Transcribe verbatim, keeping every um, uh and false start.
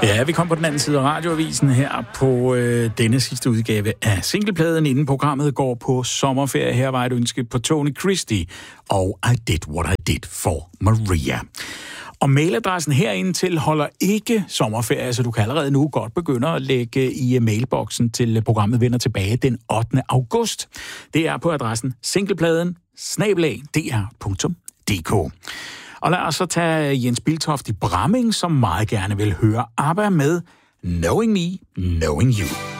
Ja, vi kom på den anden side af radioavisen her på øh, denne sidste udgave af singlepladen, inden programmet går på sommerferie. Her var et ønske på Tony Christie og I Did What I Did for Maria. Og mailadressen herinde til holder ikke sommerferie, så du kan allerede nu godt begynde at lægge i mailboksen til programmet vender tilbage den ottende august. Det er på adressen singlepladen snabel-a d r punktum d k. Og lad os så tage Jens Biltoft i Bramming, som meget gerne vil høre ABBA med Knowing Me, Knowing You.